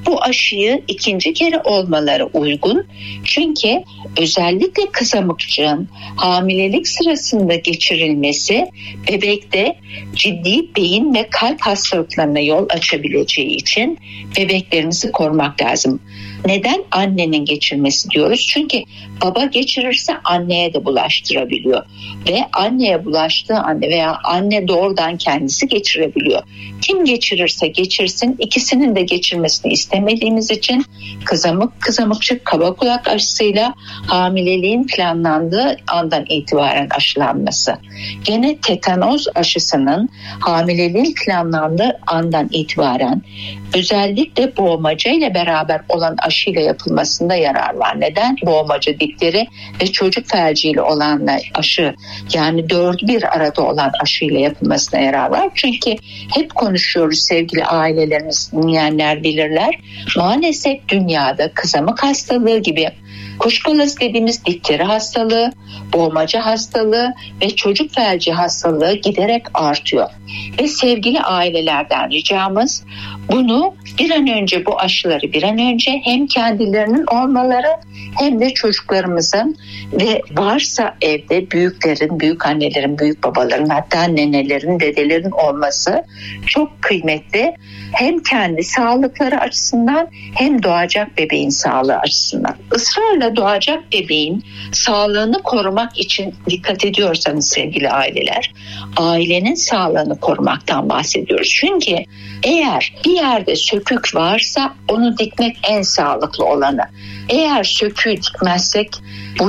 bu aşıyı 2. kere olmaları uygun. Çünkü özellikle kızamıkçığın hamilelik sırasında geçirilmesi bebekte ciddi beyin ve kalp hastalıklarına yol açabileceği için bebeklerimizi korumak lazım. Neden annenin geçirmesi diyoruz? Çünkü baba geçirirse anneye de bulaştırabiliyor ve anneye bulaştığı anne veya anne doğrudan kendisi geçirebiliyor. Kim geçirirse geçirsin, ikisinin de geçirmesini istemediğimiz için kızamıkçık kaba kulak aşısıyla hamileliğin planlandığı andan itibaren aşılanması. Gene tetanoz aşısının hamileliğin planlandığı andan itibaren özellikle boğmaca ile beraber olan aşıyla yapılmasında yarar var. Neden? Boğmaca, difteri ve çocuk felciyle olan aşı, yani 4'ü bir arada olan aşıyla yapılmasına yarar var. Çünkü hep konuşuyoruz, sevgili ailelerimiz, dinleyenler bilirler. Maalesef dünyada kızamık hastalığı gibi kuşkonası dediğimiz difteri hastalığı, boğmaca hastalığı ve çocuk felci hastalığı giderek artıyor. Ve sevgili ailelerden ricamız bunu bir an önce, bu aşıları bir an önce hem kendilerinin olmaları hem de çocuklarımızın ve varsa evde büyüklerin, büyük annelerin, büyük babaların, hatta nenelerin, dedelerin olması çok kıymetli. Hem kendi sağlıkları açısından hem doğacak bebeğin sağlığı açısından. Israrla doğacak bebeğin sağlığını korumak için dikkat ediyorsanız sevgili aileler, ailenin sağlığını korumaktan bahsediyoruz. Çünkü eğer bir yerde sökük varsa onu dikmek en sağlıklı olanı. Eğer söküğü dikmezsek bu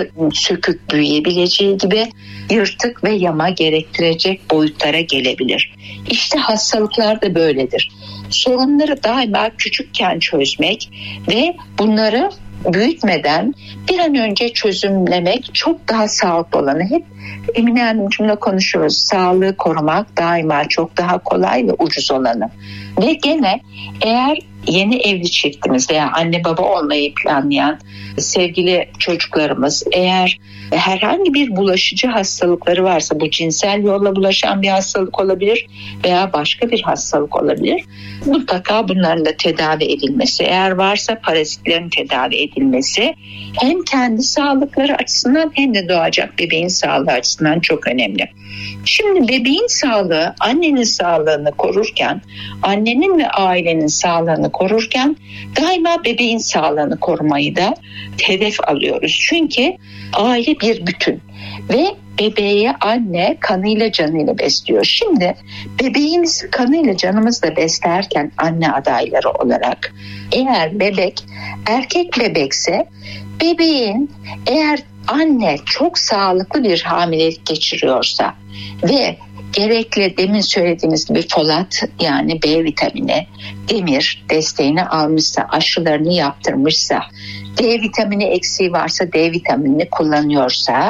sökük büyüyebileceği gibi yırtık ve yama gerektirecek boyutlara gelebilir. İşte hastalıklar da böyledir. Sorunları daima küçükken çözmek ve bunları büyütmeden bir an önce çözümlemek çok daha sağlıklı olanı. Hep Emine Hanımcığımla konuşuyoruz. Sağlığı korumak daima çok daha kolay ve ucuz olanı. Ve gene eğer yeni evli çiftimiz veya anne baba olmayı planlayan sevgili çocuklarımız eğer herhangi bir bulaşıcı hastalıkları varsa, bu cinsel yolla bulaşan bir hastalık olabilir veya başka bir hastalık olabilir. Mutlaka bunların da tedavi edilmesi, eğer varsa parazitlerin tedavi edilmesi hem kendi sağlıkları açısından hem de doğacak bebeğin sağlığı açısından çok önemli. Şimdi bebeğin sağlığı, annenin sağlığını korurken, annenin ve ailenin sağlığını korurken daima bebeğin sağlığını korumayı da hedef alıyoruz. Çünkü aile bir bütün ve bebeği anne kanıyla canıyla besliyor. Şimdi bebeğimizi kanıyla canımızla beslerken anne adayları olarak eğer bebek erkek bebekse bebeğin, eğer anne çok sağlıklı bir hamilelik geçiriyorsa ve gerekli demin söylediğimiz gibi folat, yani B vitamini, demir desteğini almışsa, aşılarını yaptırmışsa, D vitamini eksiği varsa D vitaminini kullanıyorsa,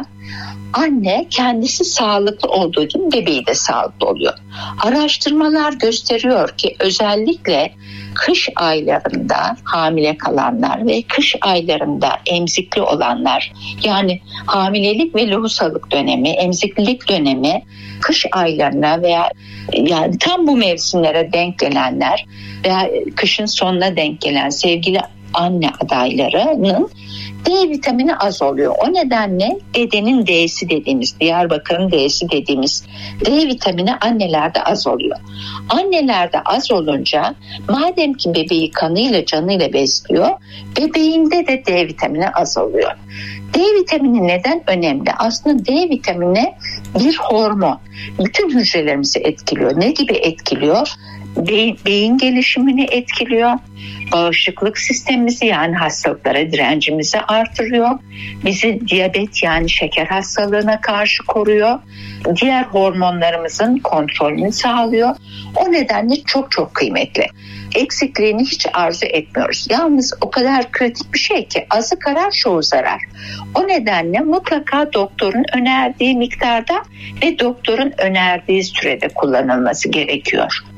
anne kendisi sağlıklı olduğu gibi bebeği de sağlıklı oluyor. Araştırmalar gösteriyor ki özellikle kış aylarında hamile kalanlar ve kış aylarında emzikli olanlar, yani hamilelik ve lohusalık dönemi, emziklilik dönemi kış aylarına veya yani tam bu mevsimlere denk gelenler veya kışın sonuna denk gelen sevgili anne adaylarının D vitamini az oluyor. O nedenle dedenin D'si dediğimiz, Diyarbakır'ın D'si dediğimiz D vitamini annelerde az oluyor. Annelerde az olunca madem ki bebeği kanıyla canıyla besliyor, bebeğinde de D vitamini az oluyor. D vitamini neden önemli? Aslında D vitamini bir hormon. Bütün hücrelerimizi etkiliyor. Ne gibi etkiliyor? Beyin gelişimini etkiliyor. Bağışıklık sistemimizi, yani hastalıklara direncimizi artırıyor. Bizi diyabet, yani şeker hastalığına karşı koruyor. Diğer hormonlarımızın kontrolünü sağlıyor. O nedenle çok çok kıymetli. Eksikliğini hiç arzu etmiyoruz. Yalnız o kadar kritik bir şey ki azı karar çoğu zarar. O nedenle mutlaka doktorun önerdiği miktarda ve doktorun önerdiği sürede kullanılması gerekiyor.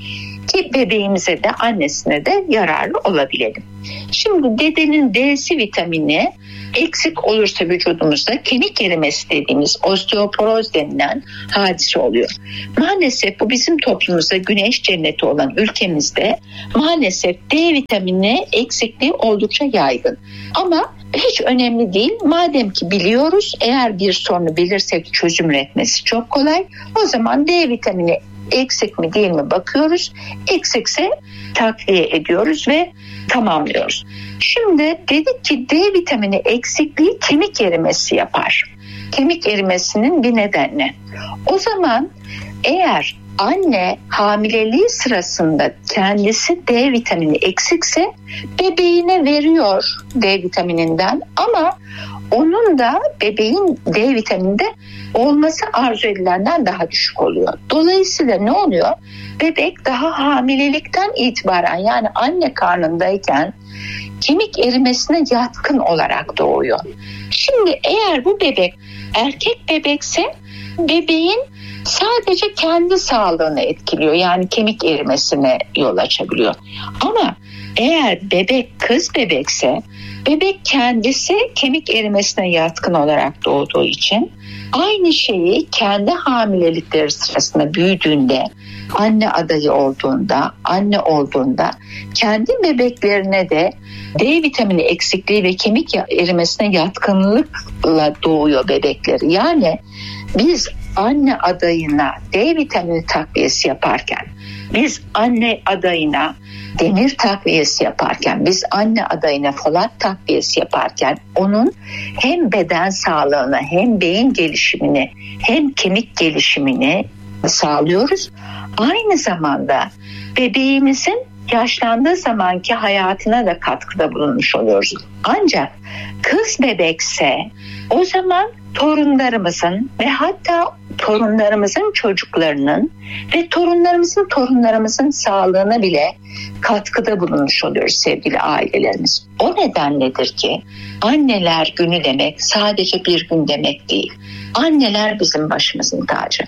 ki bebeğimize de annesine de yararlı olabilelim. Şimdi dedenin D'si vitamini eksik olursa vücudumuzda kemik erimesi dediğimiz osteoporoz denilen hadise oluyor. Maalesef bu bizim toplumumuzda, güneş cenneti olan ülkemizde maalesef D vitamini eksikliği oldukça yaygın. Ama hiç önemli değil. Madem ki biliyoruz, eğer bir sorunu bilirsek çözüm üretmesi çok kolay. O zaman D vitamini eksik mi değil mi bakıyoruz. Eksikse takviye ediyoruz ve tamamlıyoruz. Şimdi dedik ki D vitamini eksikliği kemik erimesi yapar. Kemik erimesinin bir nedeni. O zaman eğer anne hamileliği sırasında kendisi D vitamini eksikse bebeğine veriyor D vitamininden, ama onun da bebeğin D vitamininde olması arzu edilenden daha düşük oluyor. Dolayısıyla ne oluyor? Bebek daha hamilelikten itibaren, yani anne karnındayken kemik erimesine yatkın olarak doğuyor. Şimdi eğer bu bebek erkek bebekse bebeğin sadece kendi sağlığını etkiliyor. Yani kemik erimesine yol açabiliyor. Ama eğer bebek kız bebekse bebek kendisi kemik erimesine yatkın olarak doğduğu için aynı şeyi kendi hamilelikleri sırasında büyüdüğünde, anne adayı olduğunda, anne olduğunda kendi bebeklerine de D vitamini eksikliği ve kemik erimesine yatkınlıkla doğuyor bebekleri. Yani biz anne adayına D vitamini takviyesi yaparken, biz anne adayına demir takviyesi yaparken, biz anne adayına folat takviyesi yaparken onun hem beden sağlığını, hem beyin gelişimini, hem kemik gelişimini sağlıyoruz. Aynı zamanda bebeğimizin yaşlandığı zamanki hayatına da katkıda bulunmuş oluyoruz. Ancak kız bebekse o zaman torunlarımızın ve hatta torunlarımızın çocuklarının ve torunlarımızın sağlığına bile katkıda bulunmuş oluyoruz sevgili ailelerimiz. O nedenledir ki anneler günü demek sadece bir gün demek değil. Anneler bizim başımızın tacı.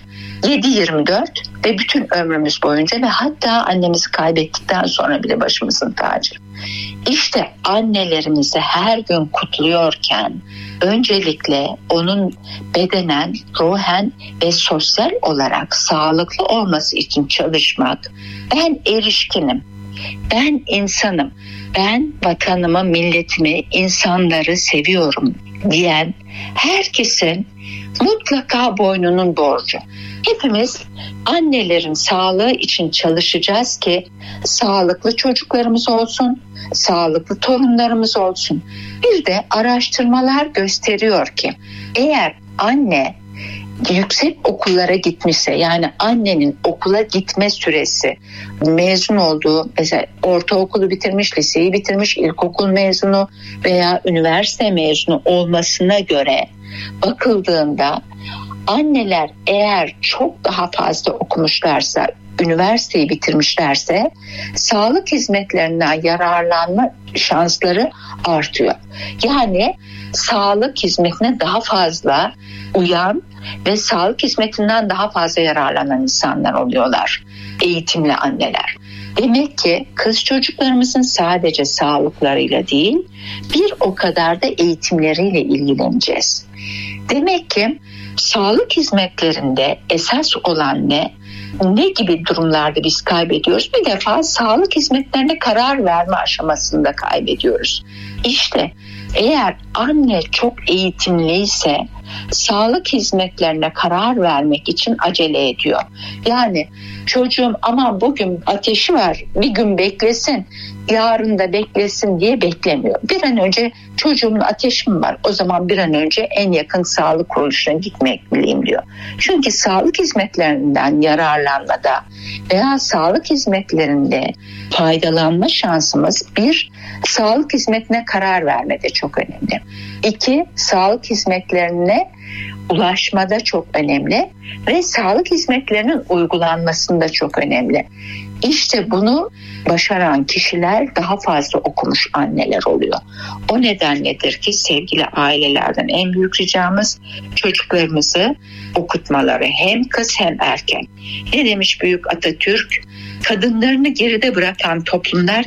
7/24 ve bütün ömrümüz boyunca ve hatta annemizi kaybettikten sonra bile başımızın tacı. İşte annelerimizi her gün kutluyorken öncelikle onun bedenen, ruhen ve sosyal olarak sağlıklı olması için çalışmak, ben erişkinim, ben insanım, ben vatanımı, milletimi, insanları seviyorum diyen herkesin mutlaka boynunun borcu. Hepimiz annelerin sağlığı için çalışacağız ki sağlıklı çocuklarımız olsun, sağlıklı torunlarımız olsun. Bir de araştırmalar gösteriyor ki eğer anne yüksek okullara gitmişse, yani annenin okula gitme süresi, mezun olduğu, mesela ortaokulu bitirmiş, liseyi bitirmiş, ilkokul mezunu veya üniversite mezunu olmasına göre bakıldığında anneler eğer çok daha fazla okumuşlarsa, üniversiteyi bitirmişlerse sağlık hizmetlerinden yararlanma şansları artıyor. Yani sağlık hizmetine daha fazla uyan ve sağlık hizmetinden daha fazla yararlanan insanlar oluyorlar, eğitimli anneler. Demek ki kız çocuklarımızın sadece sağlıklarıyla değil, bir o kadar da eğitimleriyle ilgileneceğiz. Demek ki sağlık hizmetlerinde esas olan ne gibi durumlarda biz kaybediyoruz? Bir defa sağlık hizmetlerine karar verme aşamasında kaybediyoruz. İşte eğer anne çok eğitimliyse sağlık hizmetlerine karar vermek için acele ediyor. Yani çocuğum aman bugün ateşi var, bir gün beklesin, yarın da beklesin diye beklemiyor. Bir an önce çocuğumun ateşi mi var, o zaman bir an önce en yakın sağlık kuruluşuna gitmeliyim diyor. Çünkü sağlık hizmetlerinden yararlanmada veya sağlık hizmetlerinde faydalanma şansımız, bir, sağlık hizmetine karar vermede çok önemli. 2, sağlık hizmetlerine ulaşmada çok önemli ve sağlık hizmetlerinin uygulanmasında çok önemli. İşte bunu başaran kişiler daha fazla okumuş anneler oluyor. O nedenledir ki sevgili ailelerden en büyük ricamız çocuklarımızı okutmaları, hem kız hem erkek. Ne demiş büyük Atatürk? Kadınlarını geride bırakan toplumlar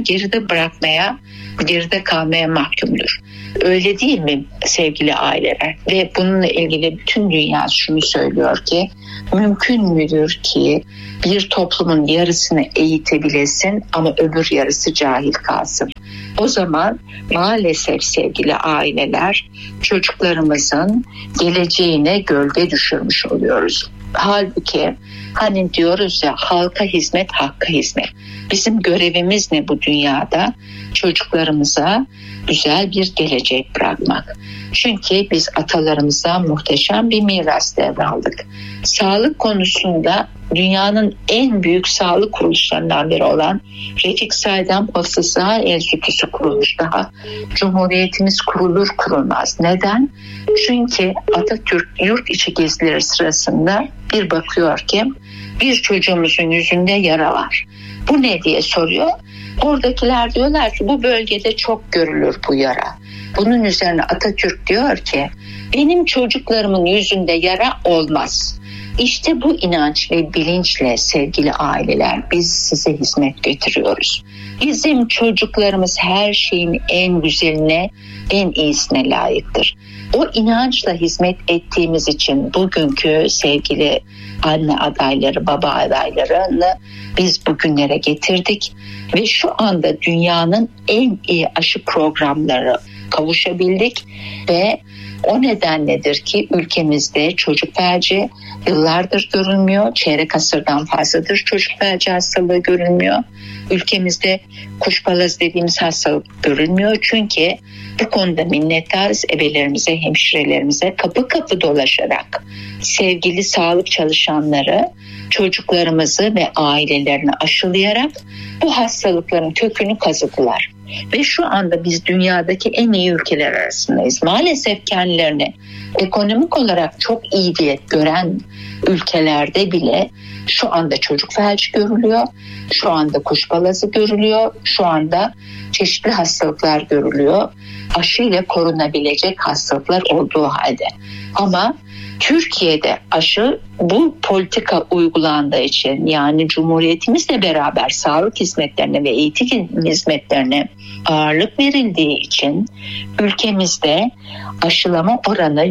geride kalmaya mahkumdur. Öyle değil mi sevgili aileler? Ve bununla ilgili bütün dünya şunu söylüyor ki mümkün müdür ki bir toplumun yarısını eğitebilesin ama öbür yarısı cahil kalsın? O zaman maalesef sevgili aileler çocuklarımızın geleceğine gölge düşürmüş oluyoruz. Halbuki hani diyoruz ya, halka hizmet, hakka hizmet. Bizim görevimiz ne bu dünyada? Çocuklarımıza güzel bir gelecek bırakmak. Çünkü biz atalarımızdan muhteşem bir miras devraldık. Sağlık konusunda dünyanın en büyük sağlık kuruluşlarından biri olan Refik Saydam Hafızlar Enstitüsü kurulmuş daha. Cumhuriyetimiz kurulur kurulmaz. Neden? Çünkü Atatürk yurt içi gezileri sırasında bir bakıyor ki bir çocuğumuzun yüzünde yara var. Bu ne diye soruyor. Oradakiler diyorlar ki bu bölgede çok görülür bu yara. Bunun üzerine Atatürk diyor ki benim çocuklarımın yüzünde yara olmaz. İşte bu inanç ve bilinçle sevgili aileler biz size hizmet getiriyoruz. Bizim çocuklarımız her şeyin en güzeline, en iyisine layıktır. O inançla hizmet ettiğimiz için bugünkü sevgili anne adayları, baba adaylarını biz bugünlere getirdik. Ve şu anda dünyanın en iyi aşı programları kavuşabildik ve o nedenledir ki ülkemizde çocuk felci yıllardır görülmüyor. Çeyrek asırdan fazladır çocuk felci hastalığı görülmüyor. Ülkemizde kuşbalazı dediğimiz hastalık görülmüyor. Çünkü bu konuda minnettarız ebelerimize, hemşirelerimize kapı kapı dolaşarak sevgili sağlık çalışanları çocuklarımızı ve ailelerini aşılayarak bu hastalıkların kökünü kazıdılar. Ve şu anda biz dünyadaki en iyi ülkeler arasındayız. Maalesef kendilerini ekonomik olarak çok iyi diye gören ülkelerde bile şu anda çocuk felci görülüyor, şu anda kuşbalazı görülüyor, şu anda çeşitli hastalıklar görülüyor. Aşıyla korunabilecek hastalıklar olduğu halde. Ama Türkiye'de aşı bu politika uygulandığı için, yani Cumhuriyetimizle beraber sağlık hizmetlerine ve eğitim hizmetlerine ağırlık verildiği için ülkemizde aşılama oranı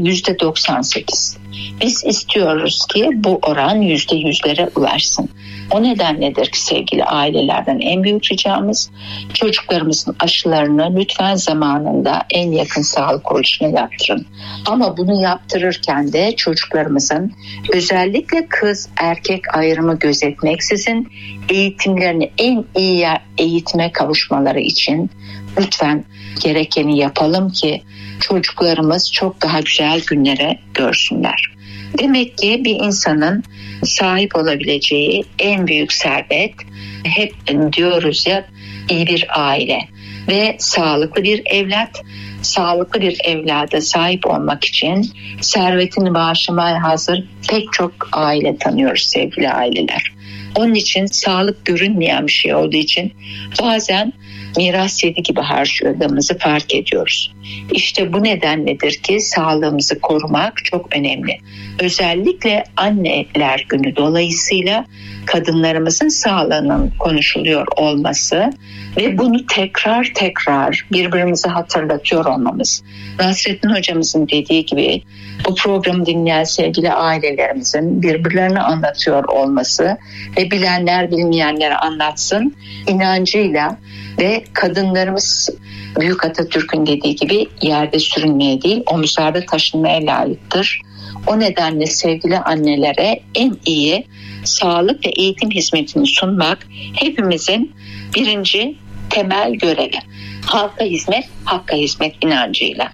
%98. Biz istiyoruz ki bu oran %100'lere ulaşsın. O nedenledir ki sevgili ailelerden en büyük ricamız çocuklarımızın aşılarını lütfen zamanında en yakın sağlık kuruluşuna yaptırın. Ama bunu yaptırırken de çocuklarımızın özellikle kız erkek ayrımı gözetmeksizin eğitimlerini en iyi eğitime kavuşmaları için lütfen gerekeni yapalım ki çocuklarımız çok daha güzel günlere görsünler. Demek ki bir insanın sahip olabileceği en büyük servet, hep diyoruz ya, iyi bir aile ve sağlıklı bir evlat. Sağlıklı bir evlada sahip olmak için servetini bağışlamaya hazır pek çok aile tanıyoruz sevgili aileler. Onun için sağlık görünmeyen bir şey olduğu için bazen miras yedi gibi harcadığımızı fark ediyoruz. İşte bu nedenledir ki sağlığımızı korumak çok önemli. Özellikle anneler günü dolayısıyla kadınlarımızın sağlığının konuşuluyor olması ve bunu tekrar birbirimize hatırlatıyor olmamız. Nasrettin hocamızın dediği gibi bu programı dinleyen sevgili ailelerimizin birbirlerine anlatıyor olması ve bilenler bilmeyenlere anlatsın inancıyla ve kadınlarımız Büyük Atatürk'ün dediği gibi yerde sürünmeye değil omuzlarda taşınmaya layıktır. O nedenle sevgili annelere en iyi sağlık ve eğitim hizmetini sunmak hepimizin birinci temel görevi. Halka hizmet, hakka hizmet inancıyla.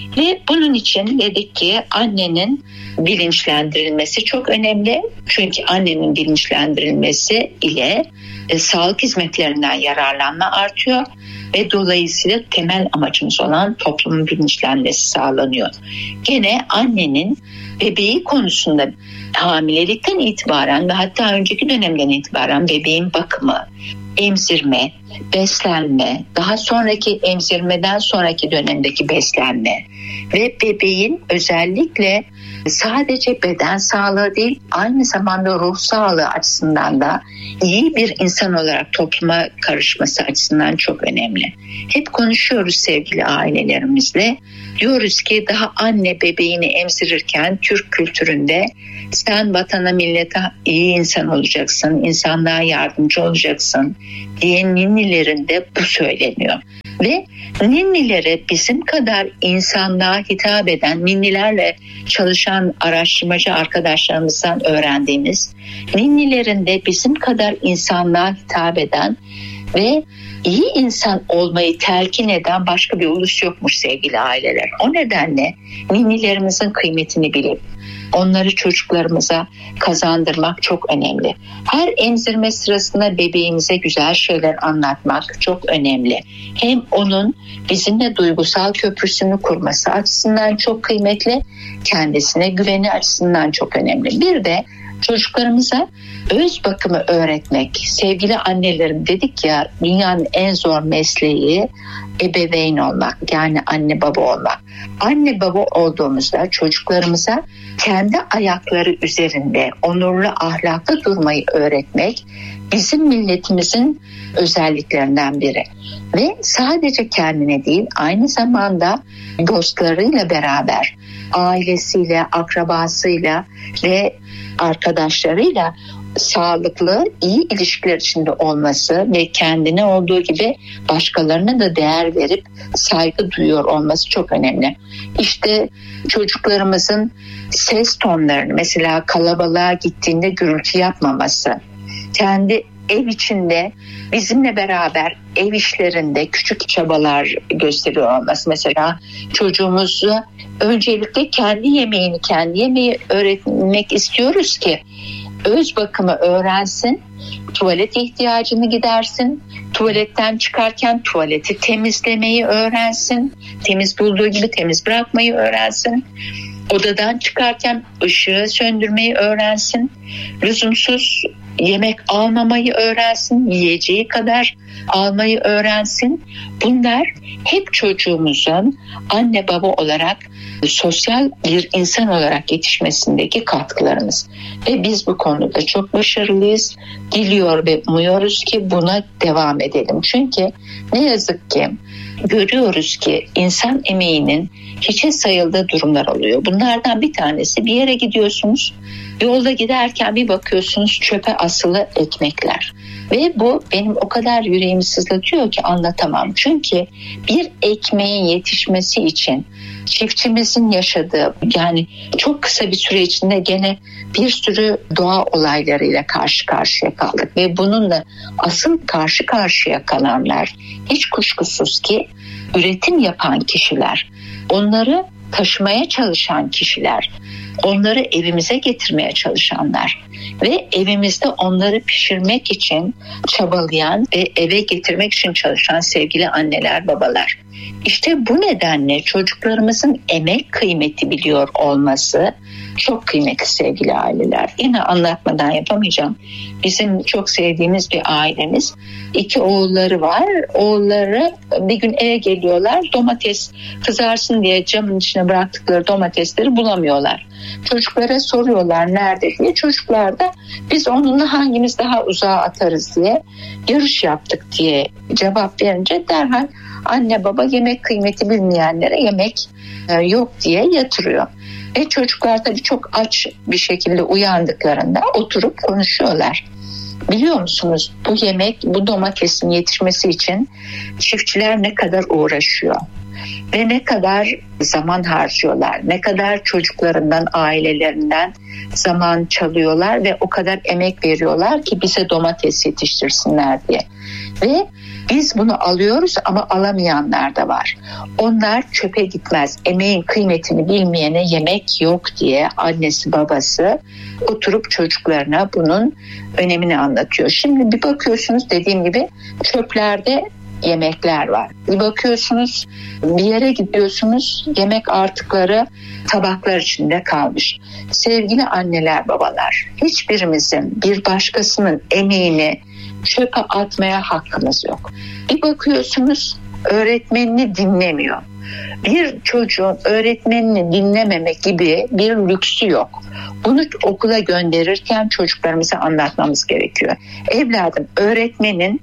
Ve bunun için dedik ki annenin bilinçlendirilmesi çok önemli. Çünkü annenin bilinçlendirilmesi ile sağlık hizmetlerinden yararlanma artıyor ve dolayısıyla temel amacımız olan toplumun bilinçlenmesi sağlanıyor. Gene annenin bebeği konusunda hamilelikten itibaren ve hatta önceki dönemden itibaren bebeğin bakımı, emzirme, beslenme, daha sonraki emzirmeden sonraki dönemdeki beslenme ve bebeğin özellikle sadece beden sağlığı değil, aynı zamanda ruh sağlığı açısından da iyi bir insan olarak topluma karışması açısından çok önemli. Hep konuşuyoruz sevgili ailelerimizle. Diyoruz ki daha anne bebeğini emzirirken Türk kültüründe sen vatana millete iyi insan olacaksın, insanlığa yardımcı olacaksın diye ninnilerinde bu söyleniyor. Ve ninnilere bizim kadar insanlığa hitap eden, ninnilerle çalışan araştırmacı arkadaşlarımızdan öğrendiğimiz, ninnilerinde bizim kadar insanlığa hitap eden ve iyi insan olmayı telkin eden başka bir ulus yokmuş sevgili aileler. O nedenle ninnilerimizin kıymetini bilip onları çocuklarımıza kazandırmak çok önemli. Her emzirme sırasında bebeğimize güzel şeyler anlatmak çok önemli. Hem onun bizimle duygusal köprüsünü kurması açısından çok kıymetli, kendisine güveni açısından çok önemli. Bir de çocuklarımıza öz bakımı öğretmek. Sevgili annelerim, dedik ya, dünyanın en zor mesleği ebeveyn olmak, yani anne baba olmak. Anne baba olduğumuzda çocuklarımıza kendi ayakları üzerinde onurlu, ahlaklı durmayı öğretmek bizim milletimizin özelliklerinden biri. Ve sadece kendine değil, aynı zamanda dostlarıyla beraber, ailesiyle, akrabasıyla ve arkadaşlarıyla sağlıklı, iyi ilişkiler içinde olması ve kendine olduğu gibi başkalarına da değer verip saygı duyuyor olması çok önemli. İşte çocuklarımızın ses tonlarını, mesela kalabalığa gittiğinde gürültü yapmaması, kendi ev içinde bizimle beraber ev işlerinde küçük çabalar gösteriyor olması. Mesela çocuğumuzu öncelikle kendi yemeği öğretmek istiyoruz ki öz bakımı öğrensin, tuvalet ihtiyacını gidersin, tuvaletten çıkarken tuvaleti temizlemeyi öğrensin, temiz bulduğu gibi temiz bırakmayı öğrensin, odadan çıkarken ışığı söndürmeyi öğrensin, lüzumsuz yemek almamayı öğrensin, yiyeceği kadar almayı öğrensin. Bunlar hep çocuğumuzun anne baba olarak sosyal bir insan olarak yetişmesindeki katkılarımız. Ve biz bu konuda çok başarılıyız. Diliyor ve umuyoruz ki buna devam edelim. Çünkü ne yazık ki görüyoruz ki insan emeğinin hiçe sayıldığı durumlar oluyor. Bunlardan bir tanesi, bir yere gidiyorsunuz, yolda giderken bir bakıyorsunuz çöpe asılı ekmekler. Ve bu benim o kadar yüreğimi sızlatıyor ki anlatamam. Çünkü bir ekmeğin yetişmesi için çiftçimizin yaşadığı, yani çok kısa bir süre içinde gene bir sürü doğa olaylarıyla karşı karşıya kaldık. Ve bununla asıl karşı karşıya kalanlar hiç kuşkusuz ki üretim yapan kişiler, onları taşımaya çalışan kişiler, onları evimize getirmeye çalışanlar ve evimizde onları pişirmek için çabalayan ve eve getirmek için çalışan sevgili anneler, babalar. İşte bu nedenle çocuklarımızın emek kıymeti biliyor olması çok kıymetli sevgili aileler. Yine anlatmadan yapamayacağım. Bizim çok sevdiğimiz bir ailemiz. 2 oğulları var. Oğulları bir gün eve geliyorlar. Domates kızarsın diye camın içine bıraktıkları domatesleri bulamıyorlar. Çocuklara soruyorlar nerede diye. Çocuklar da biz onunla hangimiz daha uzağa atarız diye yarış yaptık diye cevap verince derhal anne baba yemek kıymeti bilmeyenlere yemek yok diye yatırıyor. Ve çocuklar tabii çok aç bir şekilde uyandıklarında oturup konuşuyorlar. Biliyor musunuz, bu yemek, bu domatesin yetişmesi için çiftçiler ne kadar uğraşıyor ve ne kadar zaman harcıyorlar, ne kadar çocuklarından, ailelerinden zaman çalıyorlar ve o kadar emek veriyorlar ki bize domates yetiştirsinler diye. Ve Biz bunu alıyoruz ama alamayanlar da var. Onlar çöpe gitmez. Emeğin kıymetini bilmeyene yemek yok diye annesi babası oturup çocuklarına bunun önemini anlatıyor. Şimdi bir bakıyorsunuz, dediğim gibi çöplerde yemekler var. Bir bakıyorsunuz, bir yere gidiyorsunuz, yemek artıkları tabaklar içinde kalmış. Sevgili anneler, babalar, hiçbirimizin bir başkasının emeğini çöpe atmaya hakkımız yok. Bir bakıyorsunuz, öğretmenini dinlemiyor. Bir çocuğun öğretmenini dinlememe gibi bir lüksü yok. Bunu okula gönderirken çocuklarımıza anlatmamız gerekiyor. Evladım, öğretmenin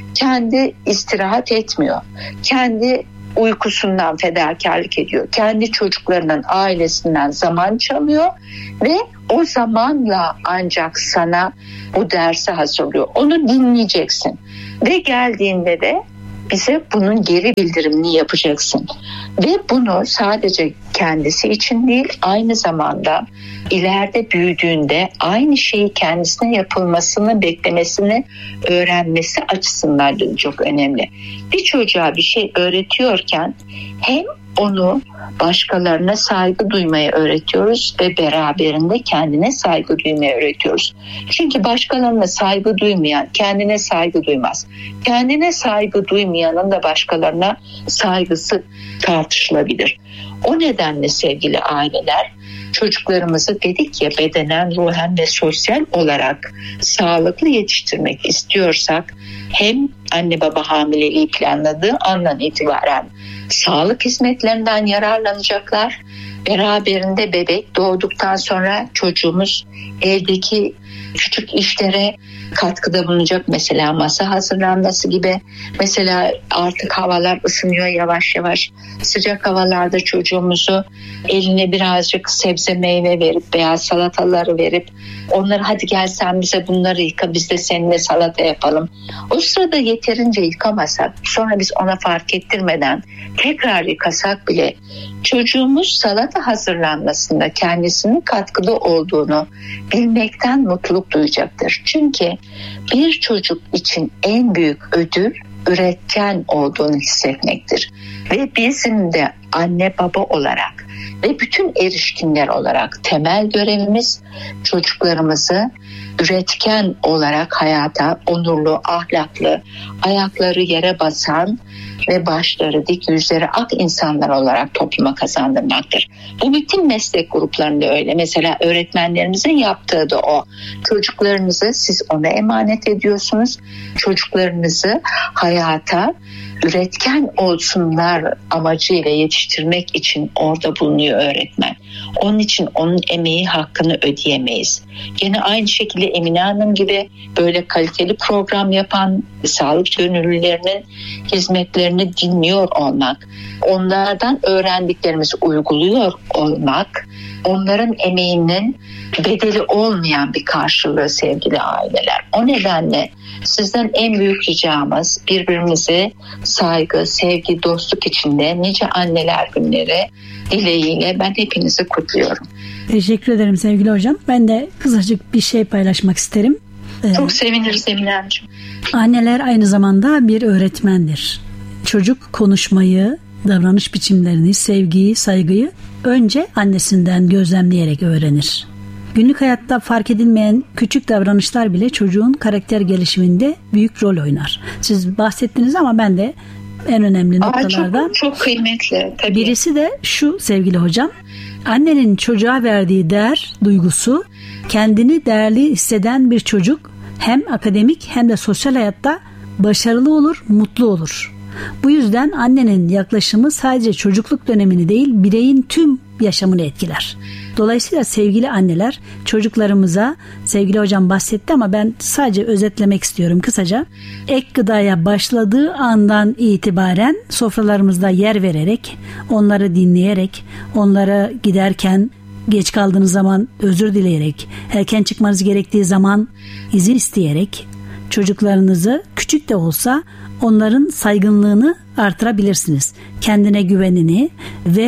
kendi istirahat etmiyor. Kendi uykusundan fedakarlık ediyor. Kendi çocuklarının, ailesinden zaman çalıyor ve o zamanla ancak sana bu dersi hazırlıyor. Onu dinleyeceksin ve geldiğinde de bize bunun geri bildirimini yapacaksın. Ve bunu sadece kendisi için değil, aynı zamanda ileride büyüdüğünde aynı şeyi kendisine yapılmasını beklemesini öğrenmesi açısından da çok önemli. Bir çocuğa bir şey öğretiyorken hem onu başkalarına saygı duymaya öğretiyoruz ve beraberinde kendine saygı duymaya öğretiyoruz. Çünkü başkalarına saygı duymayan kendine saygı duymaz. Kendine saygı duymayanın da başkalarına saygısı tartışılabilir. O nedenle sevgili aileler, çocuklarımızı dedik ya, bedenen, ruhen ve sosyal olarak sağlıklı yetiştirmek istiyorsak hem anne baba hamileliği planladığı andan itibaren sağlık hizmetlerinden yararlanacaklar. Beraberinde bebek doğduktan sonra çocuğumuz evdeki küçük işlere katkıda bulunacak. Mesela masa hazırlanması gibi. Mesela artık havalar ısınıyor yavaş yavaş. Sıcak havalarda çocuğumuzu eline birazcık sebze meyve verip, beyaz salataları verip onları, hadi gel sen bize bunları yıka, biz de seninle salata yapalım. O sırada yeterince yıkamasak, sonra biz ona fark ettirmeden tekrar yıkasak bile çocuğumuz salata hazırlanmasında kendisinin katkıda olduğunu bilmekten mutluluk duyacaktır. Çünkü bir çocuk için en büyük ödül üretken olduğunu hissetmektir. Ve bizim de anne baba olarak ve bütün erişkinler olarak temel görevimiz çocuklarımızı üretken olarak hayata onurlu, ahlaklı, ayakları yere basan ve başları dik, yüzleri ak insanlar olarak topluma kazandırmaktır. Bu bütün meslek gruplarında öyle. Mesela öğretmenlerimizin yaptığı da o. Çocuklarınızı siz ona emanet ediyorsunuz. Çocuklarınızı hayata üretken olsunlar amacıyla yetiştirmek için orada bulunuyor öğretmen. Onun için onun emeği hakkını ödeyemeyiz. Gene aynı şekilde Emine Hanım gibi böyle kaliteli program yapan sağlık gönüllülerinin hizmetlerini dinliyor olmak, onlardan öğrendiklerimizi uyguluyor olmak, onların emeğinin bedeli olmayan bir karşılığı sevgili aileler. O nedenle sizden en büyük ricamız birbirimize saygı, sevgi, dostluk içinde nice anneler günleri dileğiyle ben hepinizi kutluyorum. Teşekkür ederim sevgili hocam. Ben de kısacık bir şey paylaşmak isterim. Çok seviniriz Emine'ciğim. Anneler aynı zamanda bir öğretmendir. Çocuk konuşmayı, davranış biçimlerini, sevgiyi, saygıyı önce annesinden gözlemleyerek öğrenir. Günlük hayatta fark edilmeyen küçük davranışlar bile çocuğun karakter gelişiminde büyük rol oynar. Siz bahsettiniz ama ben de en önemli noktalardan çok kıymetli. Tabii. Birisi de şu sevgili hocam. Annenin çocuğa verdiği değer duygusu, kendini değerli hisseden bir çocuk hem akademik hem de sosyal hayatta başarılı olur, mutlu olur. Bu yüzden annenin yaklaşımı sadece çocukluk dönemini değil, bireyin tüm yaşamını etkiler. Dolayısıyla sevgili anneler, çocuklarımıza, sevgili hocam bahsetti ama ben sadece özetlemek istiyorum kısaca. Ek gıdaya başladığı andan itibaren sofralarımızda yer vererek, onları dinleyerek, onlara giderken geç kaldığınız zaman özür dileyerek, erken çıkmanız gerektiği zaman izin isteyerek çocuklarınızı küçük de olsa onların saygınlığını artırabilirsiniz. Kendine güvenini ve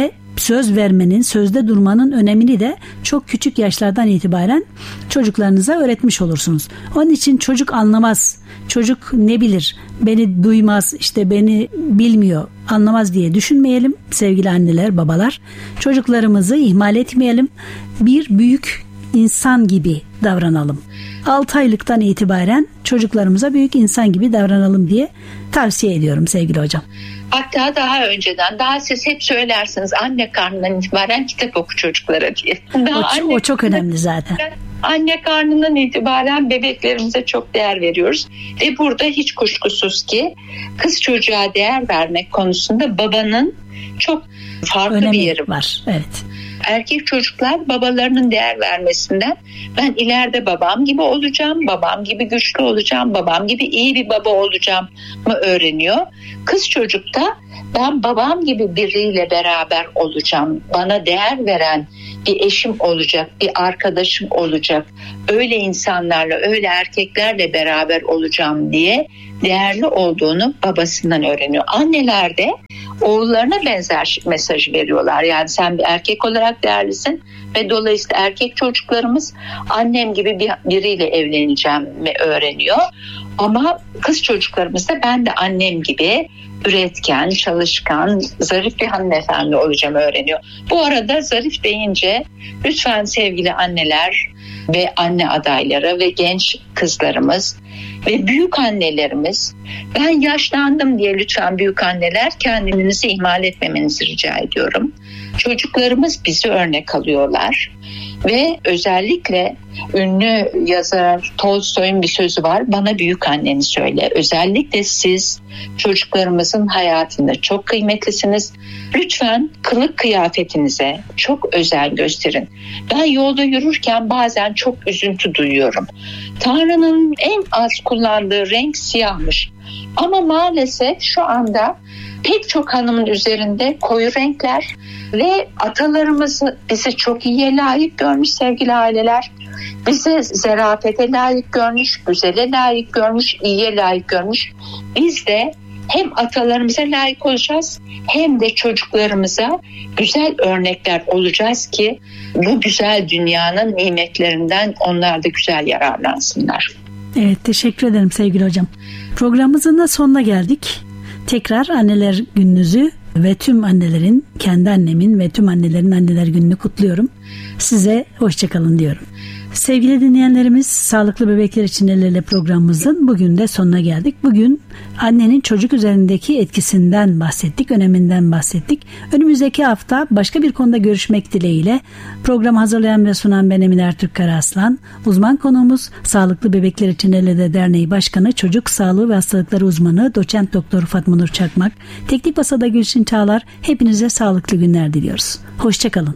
söz vermenin, sözde durmanın önemini de çok küçük yaşlardan itibaren çocuklarınıza öğretmiş olursunuz. Onun için çocuk anlamaz, çocuk ne bilir, beni duymaz, işte beni bilmiyor, anlamaz diye düşünmeyelim sevgili anneler, babalar. Çocuklarımızı ihmal etmeyelim, bir büyük insan gibi davranalım. 6 aylıktan itibaren çocuklarımıza büyük insan gibi davranalım diye tavsiye ediyorum sevgili hocam. Hatta daha önceden, daha siz hep söylersiniz anne karnından itibaren kitap oku çocuklara diye. O çok önemli zaten. Anne karnından itibaren bebeklerimize çok değer veriyoruz. Ve burada hiç kuşkusuz ki kız çocuğa değer vermek konusunda babanın çok farklı önemi bir yeri var. Evet. Erkek çocuklar babalarının değer vermesinden ben ileride babam gibi olacağım, babam gibi güçlü olacağım, babam gibi iyi bir baba olacağım mı öğreniyor. Kız çocuk da ben babam gibi biriyle beraber olacağım, bana değer veren bir eşim olacak, bir arkadaşım olacak, öyle insanlarla, öyle erkeklerle beraber olacağım diye değerli olduğunu babasından öğreniyor. Anneler de oğullarına benzer mesajı veriyorlar. Yani sen bir erkek olarak değerlisin ve dolayısıyla erkek çocuklarımız annem gibi biriyle evleneceğim mi öğreniyor. Ama kız çocuklarımız da ben de annem gibi üretken, çalışkan, zarif bir hanımefendi olacağım öğreniyor. Bu arada zarif deyince lütfen sevgili anneler ve anne adayları ve genç kızlarımız ve büyük annelerimiz, ben yaşlandım diye lütfen büyük anneler kendinizi ihmal etmemenizi rica ediyorum. Çocuklarımız bizi örnek alıyorlar ve özellikle ünlü yazar Tolstoy'un bir sözü var, bana büyük anneni söyle. Özellikle siz çocuklarımızın hayatında çok kıymetlisiniz. Lütfen kılık kıyafetinize çok özen gösterin. Ben yolda yürürken bazen çok üzüntü duyuyorum. Tanrı'nın en az kullandığı renk siyahmış. Ama maalesef şu anda pek çok hanımın üzerinde koyu renkler ve atalarımız bizi çok iyiye layık görmüş sevgili aileler. Bizi zerafete layık görmüş, güzele layık görmüş, iyiye layık görmüş. Biz de hem atalarımıza layık olacağız hem de çocuklarımıza güzel örnekler olacağız ki bu güzel dünyanın nimetlerinden onlar da güzel yararlansınlar. Evet, teşekkür ederim sevgili hocam. Programımızın da sonuna geldik. Tekrar anneler gününüzü ve tüm annelerin, kendi annemin ve tüm annelerin anneler gününü kutluyorum. Size hoşçakalın diyorum. Sevgili dinleyenlerimiz, Sağlıklı Bebekler için El Ele programımızın bugün de sonuna geldik. Bugün annenin çocuk üzerindeki etkisinden bahsettik, öneminden bahsettik. Önümüzdeki hafta başka bir konuda görüşmek dileğiyle programı hazırlayan ve sunan ben Emine Ertürk Karaaslan. Uzman konuğumuz Sağlıklı Bebekler için El Ele Derneği Başkanı, Çocuk Sağlığı ve Hastalıkları Uzmanı Doçent Doktor Fatma Nur Çakmak. Teknik Masada Gülşin Çağlar. Hepinize sağlıklı günler diliyoruz. Hoşçakalın.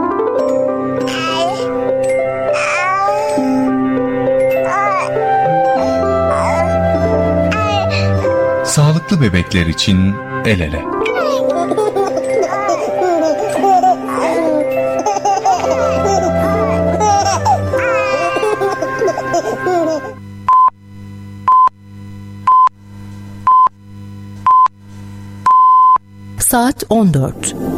Sağlıklı bebekler için el ele. Saat 14.